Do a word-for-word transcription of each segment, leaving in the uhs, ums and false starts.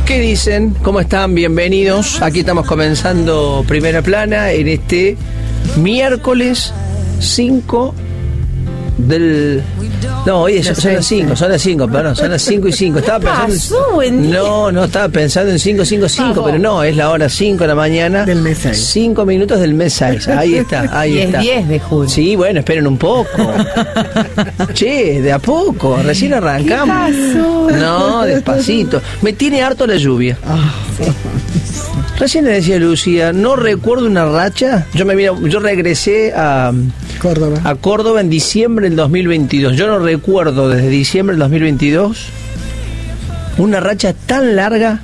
¿Qué dicen? ¿Cómo están? Bienvenidos. Aquí estamos comenzando Primera Plana en este miércoles cinco del... No, hoy es, son las cinco, son las cinco, perdón, son las cinco y cinco. Estaba pensando en... No, no, estaba pensando en cinco, cinco, cinco, pero no, es la hora cinco de la mañana. Del mes seis. cinco minutos del mes seis. Ahí está, ahí y está. es diez de julio. Sí, bueno, esperen un poco. Che, de a poco, recién arrancamos. ¿Qué pasó? No, despacito. Me tiene harto la lluvia. Recién le decía a Lucía, no recuerdo una racha. Yo me vine, yo regresé a Córdoba. a Córdoba en diciembre del dos mil veintidós. Yo no recuerdo desde diciembre del dos mil veintidós una racha tan larga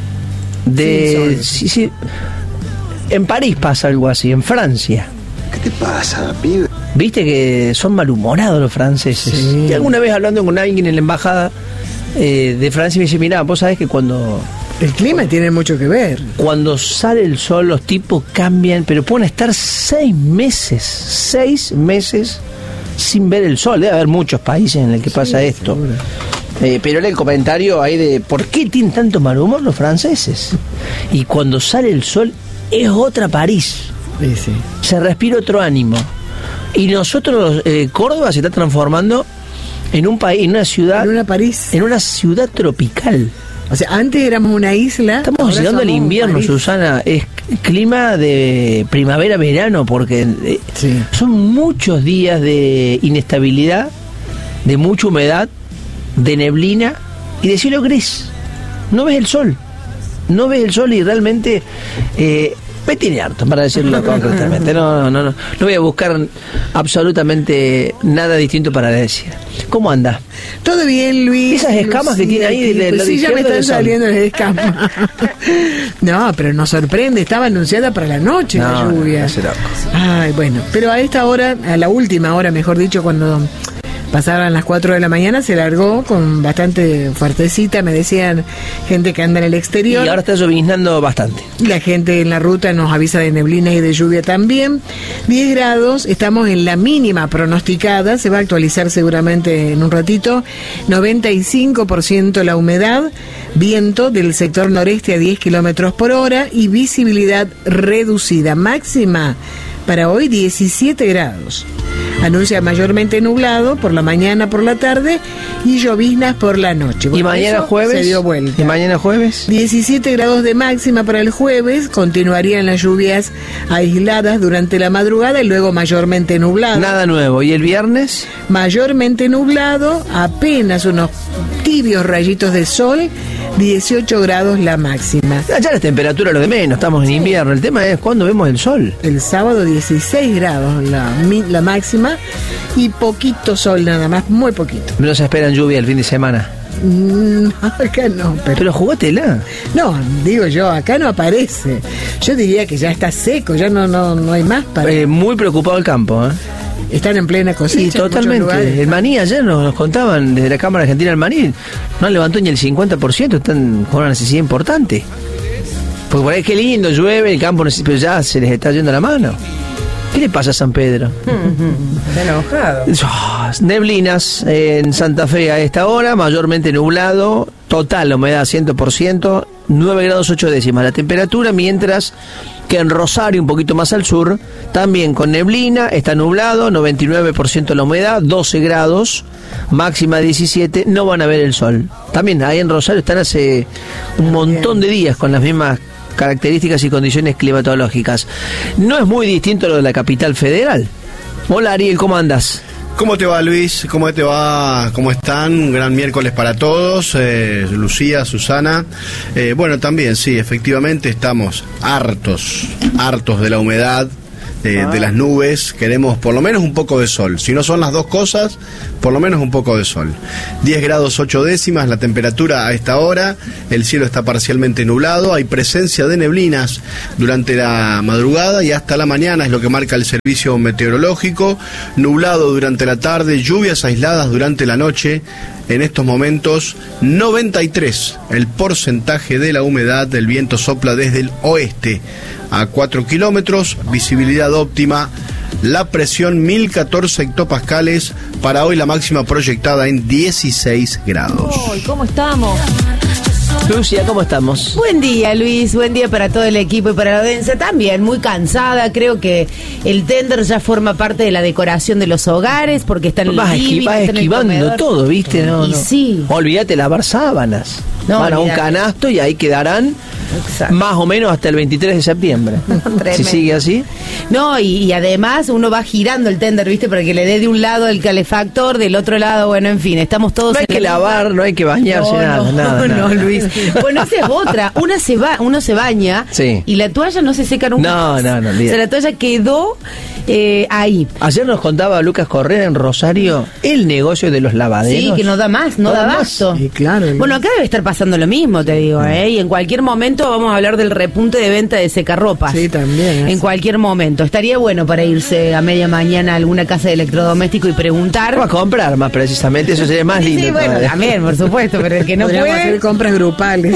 de... Sí, sí. En París pasa algo así, en Francia. ¿Qué te pasa, pibe? Viste que son malhumorados los franceses. Sí. Y alguna vez hablando con alguien en la embajada eh, de Francia me dice, mirá, vos sabés que cuando... El clima tiene mucho que ver. Cuando sale el sol los tipos cambian, pero pueden estar seis meses, seis meses sin ver el sol. Debe haber muchos países en el que pasa Sí, esto. seguro. Eh, pero era el comentario ahí de ¿por qué tienen tanto mal humor los franceses? Y cuando sale el sol es otra París. Sí, sí. Se respira otro ánimo. Y nosotros, eh, Córdoba se está transformando en un país, en una ciudad, En una París. en una ciudad tropical. O sea, antes éramos una isla. Estamos ahora llegando al somos un invierno, París. Susana. Es clima de primavera-verano, porque eh, Sí. son muchos días de inestabilidad, de mucha humedad, de neblina y de cielo gris. No ves el sol. No ves el sol y realmente... Eh, me tiene harto, para decirlo concretamente. No, no, no, no. No voy a buscar absolutamente nada distinto para decir. ¿Cómo anda? Todo bien, Luis. Esas escamas que tiene ahí de- de Pues la sí, ya me izquierda están son. saliendo las escamas. No, pero nos sorprende. Estaba anunciada para la noche la No, lluvia. no, no, loco. Ay, bueno. Pero a esta hora, a la última hora, mejor dicho, cuando pasaban las cuatro de la mañana, se largó con bastante fuertecita. Me decían gente que anda en el Y exterior. ahora está lloviznando bastante. La gente en la ruta nos avisa de neblina y de lluvia también. diez grados, estamos en la mínima pronosticada, se va a actualizar seguramente en un ratito. noventa y cinco por ciento la humedad, viento del sector noreste a diez kilómetros por hora y visibilidad reducida. Máxima para hoy diecisiete grados. Anuncia mayormente nublado por la mañana, por la tarde y lloviznas por la noche. ¿Y Bueno, mañana eso jueves? se dio vuelta. ¿Y mañana jueves? diecisiete grados de máxima para el jueves, continuarían las lluvias aisladas durante la madrugada y luego mayormente nublado. Nada nuevo. ¿Y el viernes? Mayormente nublado, apenas unos tibios rayitos de sol, dieciocho grados la máxima. Allá la temperatura es lo de menos, estamos en invierno. El tema es cuándo vemos el sol. El sábado dieciséis grados la, mi- la máxima y poquito sol nada más, muy poquito. No se esperan lluvia el fin de semana. Mm, acá no, pero... Pero jugátela. No, digo yo, acá no aparece. Yo diría que ya está seco, ya no no no hay más para... Eh, muy preocupado el campo, ¿eh? Están en plena cosecha. Sí, en muchos totalmente. lugares. El maní ayer nos, nos contaban desde la Cámara Argentina del Maní. No levantó ni el cincuenta por ciento, están con una necesidad importante. Porque por ahí qué lindo, llueve, el campo, neces- pero ya se les está yendo la mano. ¿Qué le pasa a San Pedro? Está enojado. Oh, neblinas en Santa Fe a esta hora, mayormente nublado, total humedad cien por ciento, nueve grados ocho décimas la temperatura, mientras que en Rosario, un poquito más al sur, también con neblina, está nublado, noventa y nueve por ciento la humedad, doce grados, máxima diecisiete, no van a ver el sol. También ahí en Rosario están hace un montón de días con las mismas características y condiciones climatológicas. No es muy distinto a lo de la capital federal. Hola Ariel, ¿cómo andas? ¿Cómo te va, Luis? ¿Cómo te va? ¿Cómo están? Un gran miércoles para todos. Eh, Lucía, Susana. Eh, bueno, también, sí, efectivamente estamos hartos, hartos de la humedad, eh, de las nubes. Queremos por lo menos un poco de sol. Si no son las dos cosas, por lo menos un poco de sol. diez grados ocho décimas la temperatura a esta hora. El cielo está parcialmente nublado. Hay presencia de neblinas durante la madrugada y hasta la mañana, es lo que marca el servicio meteorológico. Nublado durante la tarde, lluvias aisladas durante la noche. En estos momentos, noventa y tres el porcentaje de la humedad. Del viento sopla desde el oeste a cuatro kilómetros, visibilidad óptima. La presión mil catorce hectopascales. Para hoy la máxima proyectada en dieciséis grados. Oh, ¿cómo estamos? Lucia, ¿cómo estamos? Buen día, Luis. Buen día para todo el equipo y para la audiencia también. Muy cansada. Creo que el tender ya forma parte de la decoración de los hogares porque está en el Vas, living, esqui- vas está en el esquivando comedor. todo, ¿viste? No, Y no. sí. Olvídate lavar sábanas. No, Van a un olvídate. canasto y ahí quedarán Exacto. más o menos hasta el veintitrés de septiembre. Si Tremendo. sigue así. No, y, y además uno va girando el tender, ¿viste? Para que le dé de un lado el calefactor, del otro lado, bueno, en fin, estamos todos No hay en que la lavar, misma. no hay que bañarse, No, nada, no, nada, no, nada. Luis. Bueno, esa es otra. Una se va, uno se baña Sí. y la toalla no se seca nunca. No, más. no, no, O olvídate. sea, la toalla quedó eh, ahí. Ayer nos contaba Lucas Correa en Rosario el negocio de los lavaderos. Sí, que no da más, no, No da da más. abasto. Y claro, el- Bueno, acá debe estar pasando lo mismo, te digo, ¿eh? Y en cualquier momento vamos a hablar del repunte de venta de secarropas. Sí, también, En eso. cualquier momento. Estaría bueno para irse a media mañana a alguna casa de electrodoméstico y preguntar. Va a comprar más precisamente, eso sería más Sí, lindo. sí, bueno, todavía. también, por supuesto, pero el que no Podríamos puede, hacer compras grupales.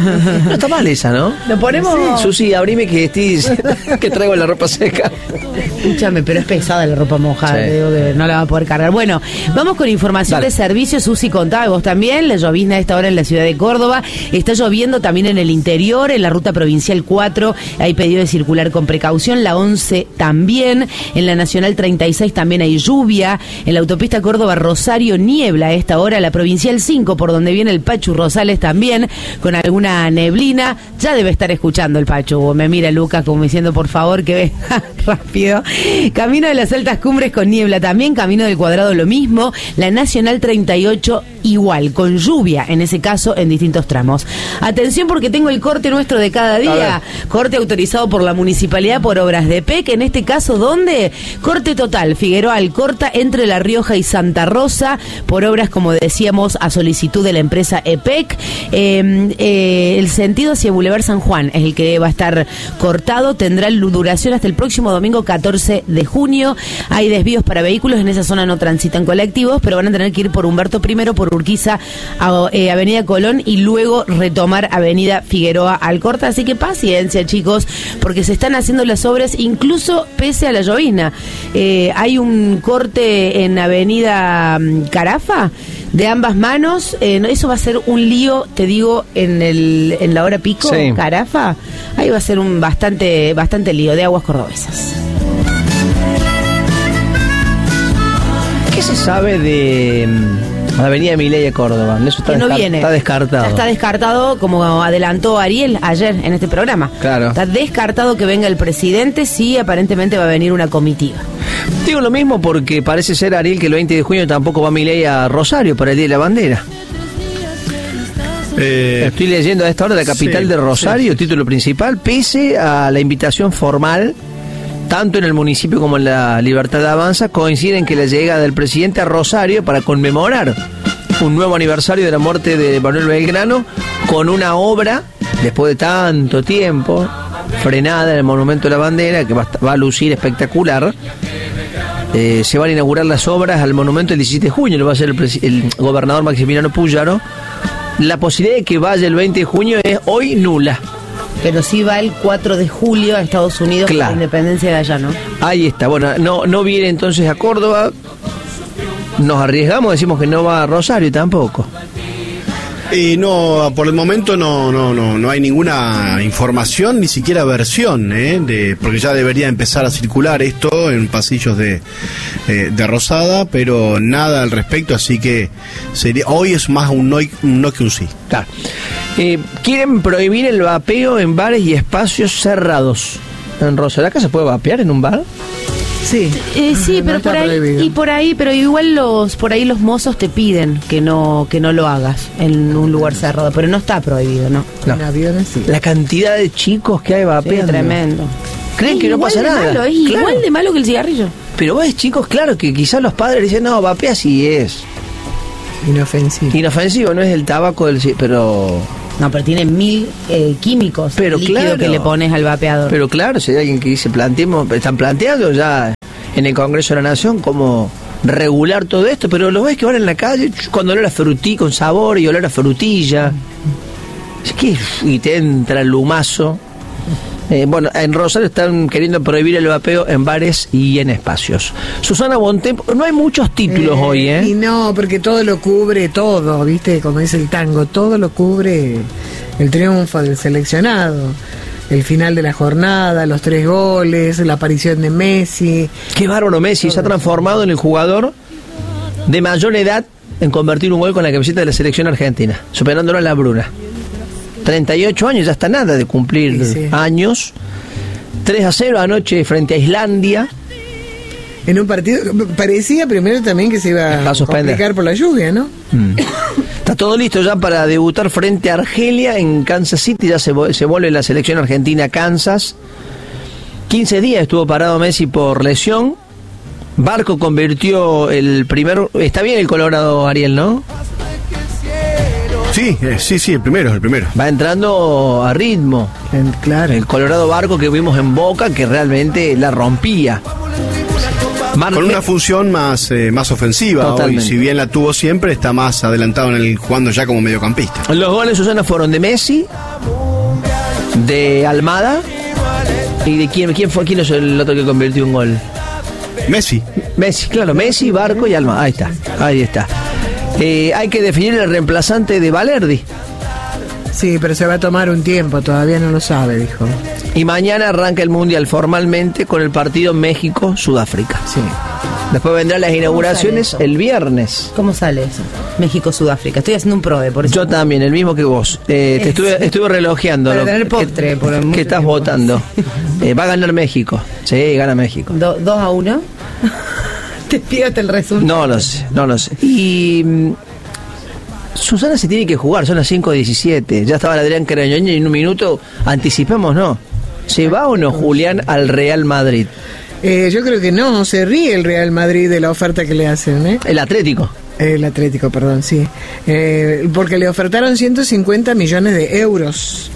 No está mal esa, ¿no? lo ponemos... Susi, abrime que estoy, que traigo la ropa seca. Escúchame, pero es pesada la ropa mojada, Sí. te digo que no la va a poder cargar. Bueno, vamos con información Dale. de servicios. Susi, contaba, y vos también, la llovizna a esta hora en la ciudad de Córdoba. Está lloviendo también en el interior, en la ruta provincial cuatro, hay pedido de circular con precaución, la once también, en la nacional treinta y seis también hay lluvia, en la autopista Córdoba-Rosario niebla a esta hora, la provincial cinco, por donde viene el Pachu Rosales también, con alguna neblina. Ya debe estar escuchando el Pachu, me mira Lucas como diciendo por favor que venga rápido. Camino de las altas cumbres con niebla también, camino del Cuadrado lo mismo, la nacional treinta y ocho igual, con lluvia en ese caso en distintos tramos. Atención porque tengo el corte nuestro de cada día, corte autorizado por la municipalidad por obras de P E C, en este caso ¿dónde? Corte total, Figueroa Alcorta entre La Rioja y Santa Rosa, por obras como decíamos a solicitud de la empresa E P E C. Eh, eh, el sentido hacia Boulevard San Juan es el que va a estar cortado, tendrá duración hasta el próximo domingo catorce de junio. Hay desvíos para vehículos, en esa zona no transitan colectivos, pero van a tener que ir por Humberto I, por Urquiza, a, eh, Avenida Colón y luego retomar Avenida Figueroa Alcorta. Así que paciencia, chicos, porque se están haciendo las obras incluso pese a la llovizna. Eh, hay un corte en Avenida mm, Carafa de ambas manos. Eh, no, eso va a ser un lío, te digo, en el en la hora pico, Sí. Carafa. Ahí va a ser un bastante bastante lío de aguas cordobesas. ¿Qué se sabe de mm, Avenida Mileia Córdoba? Eso está, Que no descar- viene. está descartado. Ya está descartado, como adelantó Ariel ayer en este programa. Claro. Está descartado que venga el presidente, sí, aparentemente va a venir una comitiva. Digo lo mismo porque parece ser, Ariel, que el veinte de junio tampoco va Mileia a Rosario para el Día de la Bandera. Eh, Estoy leyendo a esta hora la capital sí, de Rosario, sí, sí. título principal, pese a la invitación formal, tanto en el municipio como en la Libertad de Avanza, coinciden que la llegada del presidente a Rosario para conmemorar un nuevo aniversario de la muerte de Manuel Belgrano, con una obra, después de tanto tiempo, frenada en el Monumento de la Bandera, que va a, va a lucir espectacular. Eh, se van a inaugurar las obras al monumento el diecisiete de junio, lo va a hacer el, presi- el gobernador Maximiliano Púllaro. La posibilidad de que vaya el veinte de junio es hoy nula. Pero sí va el cuatro de julio a Estados Unidos Claro. por la independencia de allá, ¿no? Ahí está. Bueno, no, no viene entonces a Córdoba. Nos arriesgamos, decimos que no va a Rosario tampoco. Y no, por el momento no, no, no, no hay ninguna información, ni siquiera versión, ¿eh? de, porque ya debería empezar a circular esto en pasillos de, eh, de Rosada, pero nada al respecto, así que sería, hoy es más un no, y- un no que un sí. Claro. Eh, quieren prohibir el vapeo en bares y espacios cerrados. En Rosario, ¿acá se puede vapear en un bar? Sí. Eh, sí, No pero está por ahí prohibido. y por ahí, pero igual los por ahí los mozos te piden que no que no lo hagas en un lugar cerrado, pero no está prohibido, ¿no? No. En aviones sí. La cantidad de chicos que hay Sí, vapeando. tremendo. Creen Es que no igual pasa de nada. malo, es Claro. igual de malo que el cigarrillo. Pero vos, chicos, claro que quizás los padres dicen, no, vapea sí es. Inofensivo. Inofensivo, no es el tabaco del... ci- Pero... No, pero tiene mil eh, químicos Pero líquido claro. que le pones al vapeador. Pero claro, si hay alguien que dice, planteemos, están planteando ya en el Congreso de la Nación cómo regular todo esto, pero los ves que van en la calle cuando olor a frutí con sabor y olor a frutilla. Es que, y te entra el lumazo. Eh, bueno, en Rosario están queriendo prohibir el vapeo en bares y en espacios. Susana Bontempo, no hay muchos títulos Eh, hoy, ¿eh? Y no, porque todo lo cubre todo, ¿viste? Como dice el tango, todo lo cubre el triunfo del seleccionado, el final de la jornada, los tres goles, la aparición de Messi. Qué bárbaro Messi, se ha transformado en el jugador de mayor edad en convertir un gol con la camiseta de la selección argentina, superándolo a la Bruna. treinta y ocho años, ya está nada de cumplir sí, sí. años. tres a cero anoche frente a Islandia. En un partido, parecía primero también que se iba a complicar por la lluvia, ¿no? Mm. Está todo listo ya para debutar frente a Argelia en Kansas City, ya se, se vuelve la selección argentina a Kansas. quince días estuvo parado Messi por lesión. Barco convirtió el primer... Está bien el Colorado, Ariel, ¿no? Sí, eh, sí, sí, el primero, el primero. Va entrando a ritmo. En, claro. El Colorado Barco que vimos en Boca, que realmente la rompía. Marque... Con una función más, eh, más ofensiva. Totalmente. Hoy, si bien la tuvo siempre, está más adelantado en el jugando ya como mediocampista. Los goles, Susana, fueron de Messi, de Almada, y de quién, quién fue, quién es el otro que convirtió un gol. Messi. Messi, claro, Messi, Barco y Almada. Ahí está, ahí está. Eh, hay que definir el reemplazante de Valerdi. Sí, pero se va a tomar un tiempo, todavía no lo sabe, dijo. Y mañana arranca el Mundial formalmente con el partido México-Sudáfrica. Sí. Después vendrán las inauguraciones el viernes. ¿Cómo sale eso? México-Sudáfrica. Estoy haciendo un prove, por eso. Yo también, el mismo que vos. Eh, te estuve, estuve relojeando. Para tener postre. ¿Qué, por ¿qué estás tiempo. votando? Eh, va a ganar México. Sí, gana México. Do, ¿Dos a uno? Te pido el resultado. No lo sé, no lo sé. Y... Susana se tiene que jugar, son las cinco diecisiete. Ya estaba el Adrián Carañoña y en un minuto anticipamos, ¿no? ¿Se va o no Julián al Real Madrid? Eh, yo creo que no, se ríe el Real Madrid de la oferta que le hacen, ¿eh? El Atlético. El Atlético, perdón, sí. Eh, porque le ofertaron ciento cincuenta millones de euros.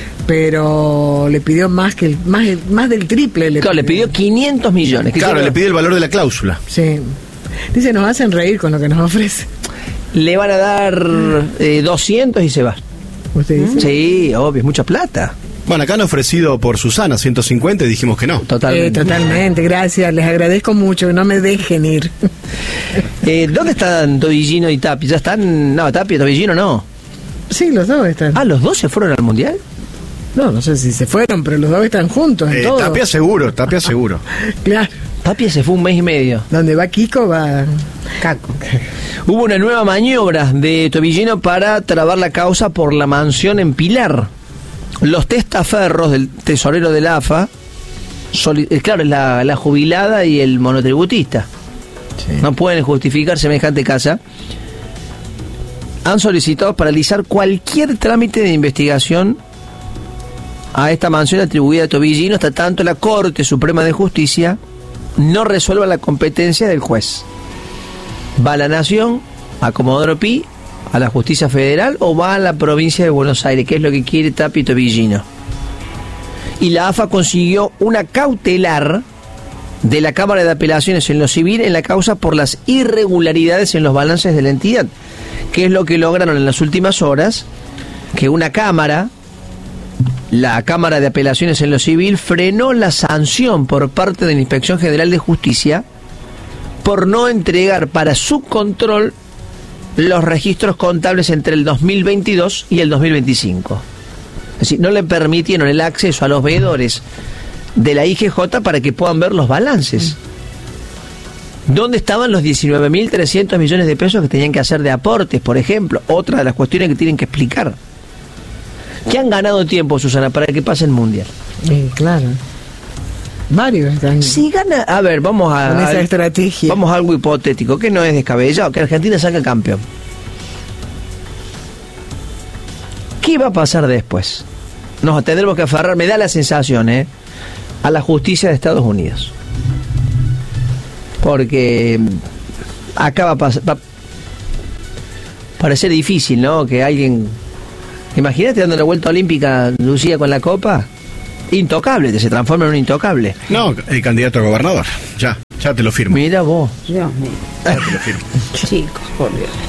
Pero le pidió más que el, más, más del triple. Le claro, pidió. le pidió quinientos millones. Claro, le pidió el valor de la cláusula. Sí. Dice, nos hacen reír con lo que nos ofrece. Le van a dar eh, doscientos y se va. ¿Usted dice? Sí, obvio, es mucha plata. Bueno, acá han ofrecido por Susana ciento cincuenta y dijimos que no. Totalmente. Eh, totalmente, gracias, les agradezco mucho, no me dejen ir. eh, ¿Dónde están Tobillino y Tapia? ¿Ya están? No, Tapia y Tobillino no. Sí, los dos están. Ah, ¿los dos se fueron al Mundial? No, no sé si se fueron, pero los dos están juntos en Eh, todo. Tapia seguro, Tapia seguro. Claro. Tapia se fue un mes y medio. Donde va Kiko va Caco. Hubo una nueva maniobra de Tobillino para trabar la causa por la mansión en Pilar. Los testaferros del tesorero del A F A, soli- eh, claro, es la, la jubilada y el monotributista. Sí. No pueden justificar semejante casa. Han solicitado paralizar cualquier trámite de investigación a esta mansión atribuida a Tobillino hasta tanto la Corte Suprema de Justicia no resuelva la competencia del juez. ¿Va a la Nación, a Comodoro Pi, a la Justicia Federal o va a la provincia de Buenos Aires, que es lo que quiere Tapia y Tobillino? Y la A F A consiguió una cautelar de la Cámara de Apelaciones en lo civil en la causa por las irregularidades en los balances de la entidad, que es lo que lograron en las últimas horas, que una Cámara, la Cámara de Apelaciones en lo civil, frenó la sanción por parte de la Inspección General de Justicia por no entregar para su control los registros contables entre el dos mil veintidós y el dos mil veinticinco. Es decir, no le permitieron el acceso a los veedores de la I G J para que puedan ver los balances. ¿Dónde estaban los diecinueve mil trescientos millones de pesos que tenían que hacer de aportes, por ejemplo? Otra de las cuestiones que tienen que explicar. ¿Qué han ganado tiempo, Susana, para que pase el Mundial? Sí, claro. Varios están. Si gana, a ver, vamos a... Con esa a, estrategia. Vamos a algo hipotético, que no es descabellado, que Argentina salga campeón. ¿Qué va a pasar después? Nos tendremos que aferrar, me da la sensación, ¿eh?, a la justicia de Estados Unidos. Porque acá va a pasar... Va, parecer difícil, ¿no?, que alguien... Imagínate dando la vuelta olímpica, Lucía, con la copa. Intocable, que se transforma en un intocable. No, el candidato a gobernador. Ya, ya te lo firmo. Mira vos. Dios mío. Ya te lo firmo. Chicos, por Dios.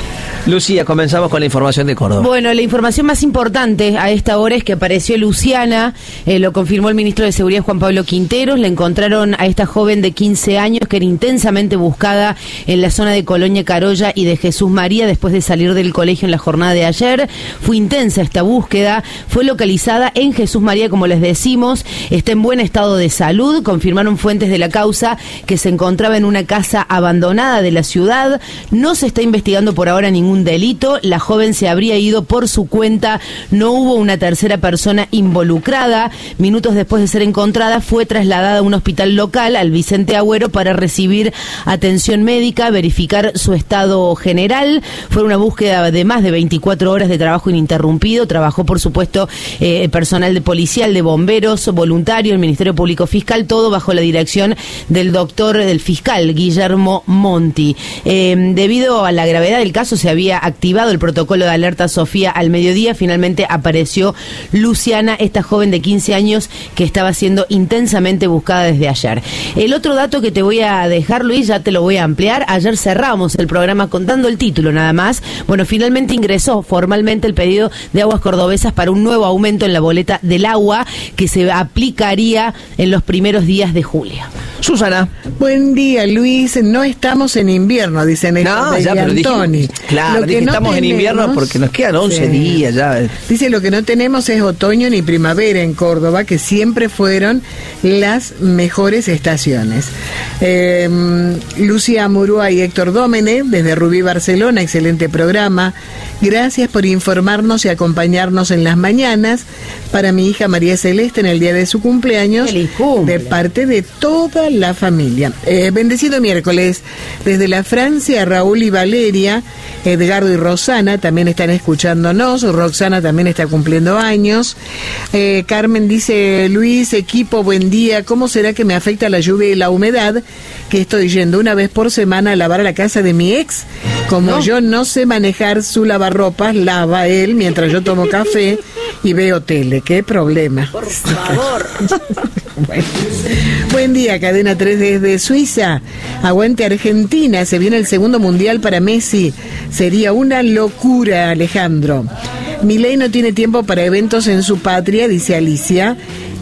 Lucía, comenzamos con la información de Córdoba. Bueno, la información más importante a esta hora es que apareció Luciana, eh, lo confirmó el ministro de Seguridad Juan Pablo Quinteros. Le encontraron a esta joven de quince años que era intensamente buscada en la zona de Colonia Carolla y de Jesús María después de salir del colegio en la jornada de ayer. Fue intensa esta búsqueda, fue localizada en Jesús María, como les decimos, está en buen estado de salud. Confirmaron fuentes de la causa que se encontraba en una casa abandonada de la ciudad. No se está investigando por ahora ningún delito, la joven se habría ido por su cuenta, no hubo una tercera persona involucrada. Minutos después de ser encontrada fue trasladada a un hospital local, al Vicente Agüero, para recibir atención médica, verificar su estado general. Fue una búsqueda de más de veinticuatro horas de trabajo ininterrumpido, trabajó por supuesto eh, personal de policial, de bomberos, voluntario, el Ministerio Público Fiscal, todo bajo la dirección del doctor, del fiscal Guillermo Monti. Eh, debido a la gravedad del caso se había activado el protocolo de alerta Sofía al mediodía. Finalmente apareció Luciana, esta joven de quince años que estaba siendo intensamente buscada desde ayer. El otro dato que te voy a dejar, Luis, ya te lo voy a ampliar. Ayer cerramos el programa contando el título nada más. Bueno, finalmente ingresó formalmente el pedido de Aguas Cordobesas para un nuevo aumento en la boleta del agua que se aplicaría en los primeros días de julio. Susana. Buen día, Luis. No estamos en invierno, dicen estos No, de ya, pero Antoni. dijimos, claro, Lo dije, que no estamos tenemos, en invierno porque nos quedan once sí. días ya. Dice, lo que no tenemos es otoño ni primavera en Córdoba, que siempre fueron las mejores estaciones. Eh, Lucía Murúa y Héctor Dómene, desde Rubí, Barcelona, excelente programa. Gracias por informarnos y acompañarnos en las mañanas. Para mi hija María Celeste en el día de su cumpleaños, ¡Feliz cumple! de parte de toda la familia. Eh, bendecido miércoles. Desde la Francia, Raúl y Valeria, Edgardo y Rosana también están escuchándonos. Roxana también está cumpliendo años. Eh, Carmen dice, Luis, equipo, buen día. ¿Cómo será que me afecta la lluvia y la humedad? Que estoy yendo una vez por semana a lavar a la casa de mi ex. Como ¿No? yo no sé manejar su lavarropas, lava él mientras yo tomo café y veo tele. ¿Qué problema? Por favor. Bueno. Buen día, Cadena tres desde Suiza. Aguante Argentina, se viene el segundo mundial para Messi. Sería una locura, Alejandro. Milei no tiene tiempo para eventos en su patria, dice Alicia.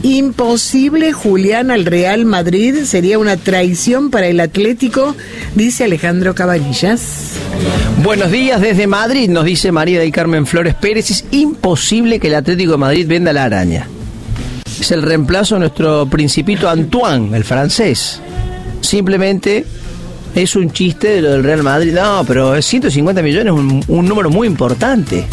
Imposible Julián al Real Madrid, sería una traición para el Atlético, dice Alejandro Cabanillas. Buenos días desde Madrid, nos dice María del Carmen Flores Pérez. Es imposible que el Atlético de Madrid venda la araña. Es el reemplazo de nuestro principito Antoine, el francés. Simplemente es un chiste de lo del Real Madrid. No, pero ciento cincuenta millones es un, un número muy importante.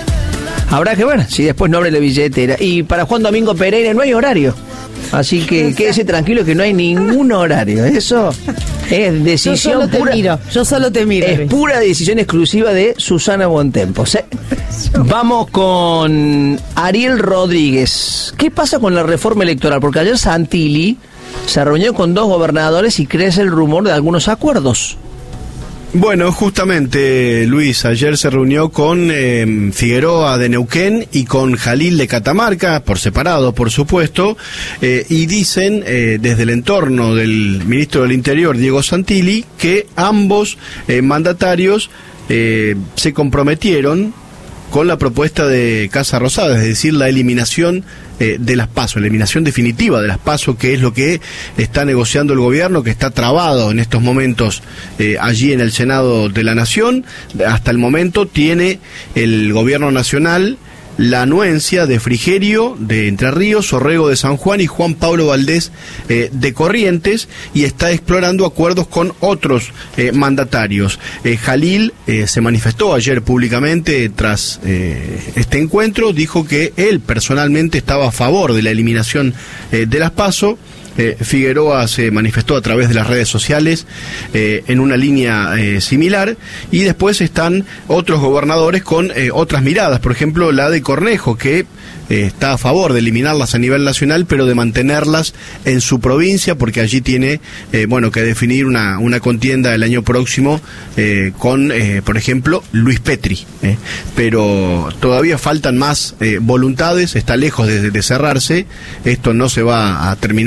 Habrá que ver si después no abre la billetera. Y para Juan Domingo Pereira no hay horario. Así que quédese tranquilo que no hay ningún horario. Eso es decisión yo solo pura. te miro, yo solo te miro. Es Luis. pura decisión exclusiva de Susana Bontempo. ¿Sí? Vamos con Ariel Rodríguez. ¿Qué pasa con la reforma electoral? Porque ayer Santilli se reunió con dos gobernadores y crece el rumor de algunos acuerdos. Bueno, justamente, Luis, ayer se reunió con eh, Figueroa de Neuquén y con Jalil de Catamarca, por separado, por supuesto, eh, y dicen eh, desde el entorno del ministro del Interior, Diego Santilli, que ambos eh, mandatarios eh, se comprometieron con la propuesta de Casa Rosada, es decir, la eliminación eh, de las PASO, la eliminación definitiva de las PASO, que es lo que está negociando el gobierno, que está trabado en estos momentos eh, allí en el Senado de la Nación. Hasta el momento tiene el gobierno nacional la anuencia de Frigerio de Entre Ríos, Orrego de San Juan y Juan Pablo Valdés eh, de Corrientes, y está explorando acuerdos con otros eh, mandatarios. Eh, Jalil eh, se manifestó ayer públicamente tras eh, este encuentro, dijo que él personalmente estaba a favor de la eliminación eh, de las PASO. Eh, Figueroa se manifestó a través de las redes sociales eh, en una línea eh, similar, y después están otros gobernadores con eh, otras miradas, por ejemplo la de Cornejo, que eh, está a favor de eliminarlas a nivel nacional, pero de mantenerlas en su provincia, porque allí tiene eh, bueno que definir una, una contienda el año próximo eh, con, eh, por ejemplo, Luis Petri. Eh. Pero todavía faltan más eh, voluntades, está lejos de, de cerrarse, esto no se va a terminar ahora.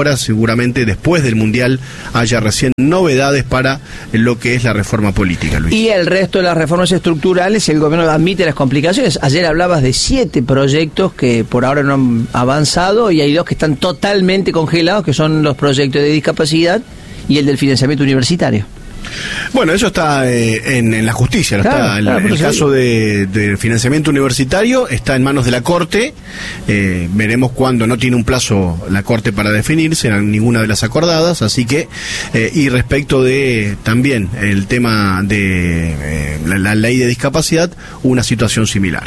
ahora seguramente después del Mundial haya recién novedades para lo que es la reforma política, Luis. Y el resto de las reformas estructurales, el gobierno admite las complicaciones. Ayer hablabas de siete proyectos que por ahora no han avanzado y hay dos que están totalmente congelados, que son los proyectos de discapacidad y el del financiamiento universitario. Bueno, eso está eh, en, en la justicia, claro, está el, claro, el caso de, de financiamiento universitario está en manos de la Corte. Eh, veremos cuándo, no tiene un plazo la Corte para definirse en ninguna de las acordadas, así que eh, y respecto de también el tema de eh, la, la ley de discapacidad, una situación similar.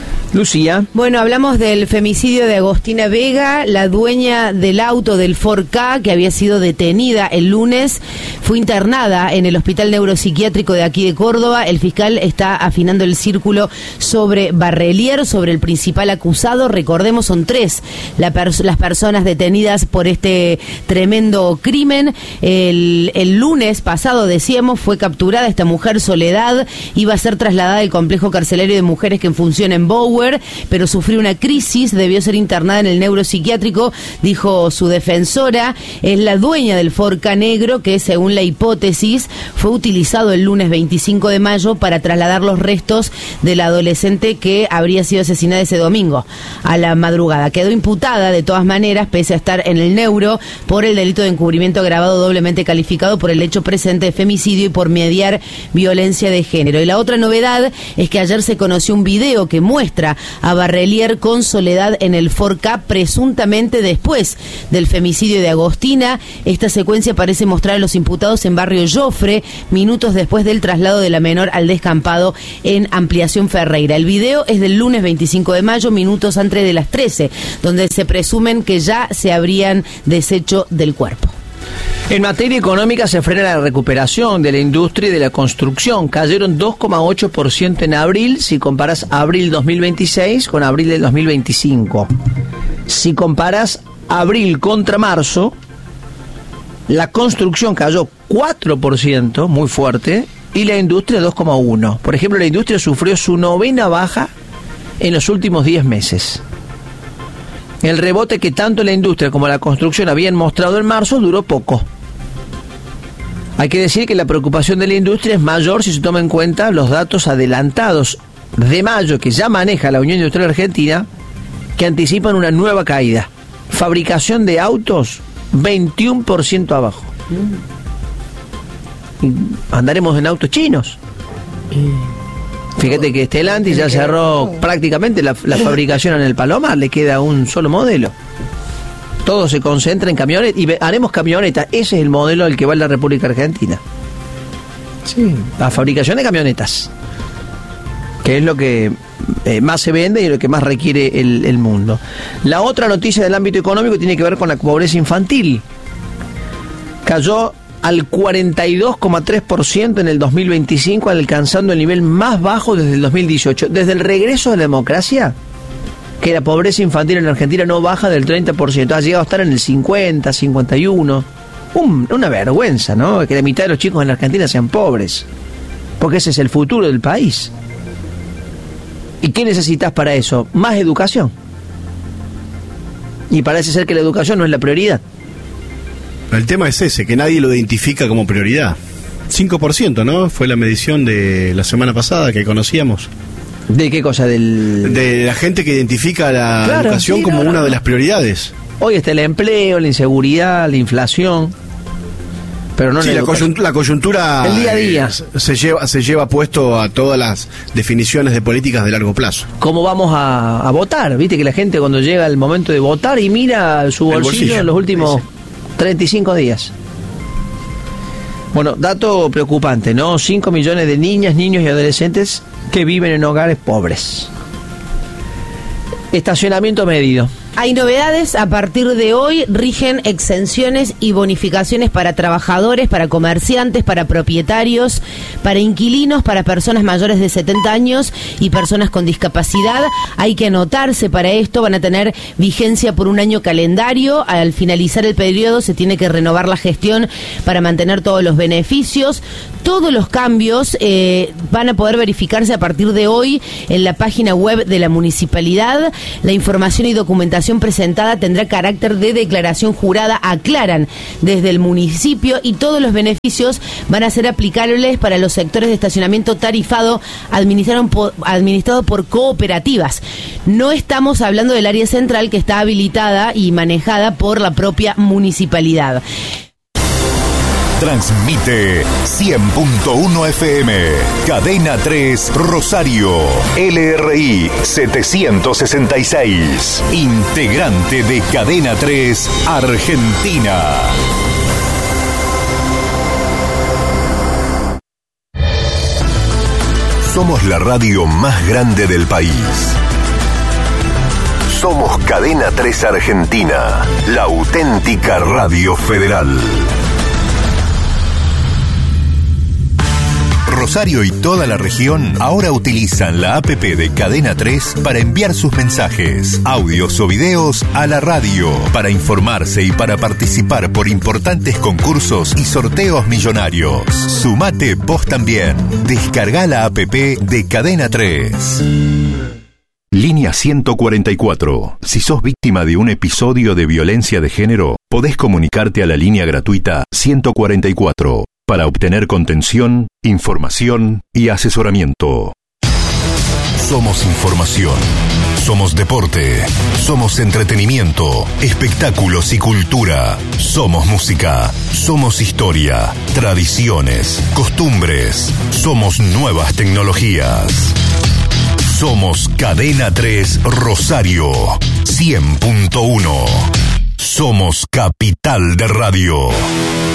Lucía. Bueno, hablamos del femicidio de Agostina Vega, la dueña del auto del Ford Ka, que había sido detenida el lunes, fue internada en el Hospital Neuropsiquiátrico de aquí de Córdoba. El fiscal está afinando el círculo sobre Barrelier, sobre el principal acusado. Recordemos, son tres la pers- las personas detenidas por este tremendo crimen. El, el lunes pasado, decíamos, fue capturada esta mujer, Soledad, iba a ser trasladada del complejo carcelario de mujeres que funciona en Bower, pero sufrió una crisis, debió ser internada en el neuropsiquiátrico, dijo su defensora. Es la dueña del Ford Ka negro que, según la hipótesis, fue utilizado el lunes veinticinco de mayo para trasladar los restos de la adolescente que habría sido asesinada ese domingo a la madrugada. Quedó imputada de todas maneras, pese a estar en el neuro, por el delito de encubrimiento agravado doblemente calificado por el hecho presente de femicidio y por mediar violencia de género. Y la otra novedad es que ayer se conoció un video que muestra a Barrelier con Soledad en el Ford Ka, presuntamente después del femicidio de Agostina. Esta secuencia parece mostrar a los imputados en barrio Jofre, minutos después del traslado de la menor al descampado en Ampliación Ferreira. El video es del lunes veinticinco de mayo, minutos antes de las trece, donde se presumen que ya se habrían deshecho del cuerpo. En materia económica se frena la recuperación de la industria y de la construcción. Cayeron dos coma ocho por ciento en abril, si comparas abril dos mil veintiséis con abril del dos mil veinticinco. Si comparas abril contra marzo, la construcción cayó cuatro por ciento, muy fuerte, y la industria dos coma uno por ciento. Por ejemplo, la industria sufrió su novena baja en los últimos diez meses. El rebote que tanto la industria como la construcción habían mostrado en marzo duró poco. Hay que decir que la preocupación de la industria es mayor si se toma en cuenta los datos adelantados de mayo que ya maneja la Unión Industrial Argentina, que anticipan una nueva caída. Fabricación de autos, veintiuno por ciento abajo. Y andaremos en autos chinos. Fíjate que Stellantis ya cerró prácticamente la, la fabricación en el Palomar, le queda un solo modelo. Todo se concentra en camionetas y haremos camionetas. Ese es el modelo al que va la República Argentina. Sí. La fabricación de camionetas, que es lo que eh, más se vende y lo que más requiere el, el mundo. La otra noticia del ámbito económico tiene que ver con la pobreza infantil. Cayó al cuarenta y dos coma tres por ciento en el dos mil veinticinco, alcanzando el nivel más bajo desde el dos mil dieciocho. Desde el regreso de la democracia, que la pobreza infantil en Argentina no baja del treinta por ciento, ha llegado a estar en el cincuenta, cincuenta y uno. Un, una vergüenza, ¿no? Que la mitad de los chicos en la Argentina sean pobres, porque ese es el futuro del país. ¿Y qué necesitas para eso? Más educación. Y parece ser que la educación no es la prioridad. El tema es ese, que nadie lo identifica como prioridad. cinco por ciento, ¿no? Fue la medición de la semana pasada que conocíamos. ¿De qué cosa? Del... De la gente que identifica la claro, educación sí, como no, no, una no. de las prioridades. Hoy está el empleo, la inseguridad, la inflación, pero no sí, la, la, coyuntura, la coyuntura el día a día eh, se lleva se lleva puesto a todas las definiciones de políticas de largo plazo. ¿Cómo vamos a, a votar? Viste que la gente cuando llega el momento de votar y mira su bolsillo, bolsillo. en los últimos sí, sí. treinta y cinco días. Bueno, dato preocupante, ¿no? cinco millones de niñas, niños y adolescentes que viven en hogares pobres. Estacionamiento medido. Hay novedades, a partir de hoy rigen exenciones y bonificaciones para trabajadores, para comerciantes, para propietarios, para inquilinos, para personas mayores de setenta años y personas con discapacidad. Hay que anotarse para esto, van a tener vigencia por un año calendario. Al finalizar el periodo se tiene que renovar la gestión para mantener todos los beneficios. Todos los cambios eh, van a poder verificarse a partir de hoy en la página web de la municipalidad. La información y documentación alegación presentada tendrá carácter de declaración jurada, aclaran desde el municipio, y todos los beneficios van a ser aplicables para los sectores de estacionamiento tarifado administrado por, administrado por cooperativas. No estamos hablando del área central, que está habilitada y manejada por la propia municipalidad. Transmite cien punto uno F M, Cadena tres Rosario, L R I setecientos sesenta y seis, integrante de Cadena tres Argentina. Somos la radio más grande del país. Somos Cadena tres Argentina, la auténtica radio federal. Rosario y toda la región ahora utilizan la app de Cadena tres para enviar sus mensajes, audios o videos a la radio, para informarse y para participar por importantes concursos y sorteos millonarios. Sumate vos también. Descarga la app de Cadena tres. Línea ciento cuarenta y cuatro. Si sos víctima de un episodio de violencia de género, podés comunicarte a la línea gratuita ciento cuarenta y cuatro para obtener contención, información y asesoramiento. Somos información, somos deporte, somos entretenimiento, espectáculos y cultura, somos música, somos historia, tradiciones, costumbres, somos nuevas tecnologías. Somos Cadena tres Rosario, cien punto uno. Somos capital de radio.